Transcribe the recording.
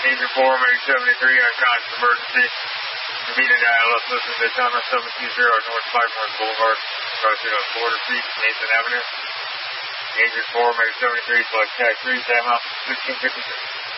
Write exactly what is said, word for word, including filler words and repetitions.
Agent four, Mary seventy-three, unconscious emergency. Convenient I L S listen to Daytona seven two zero North five North Boulevard, crossing on Border Street, Nathan Avenue. Agent four, Mary seventy-three, select tag three, Sam House, fifteen fifty-six.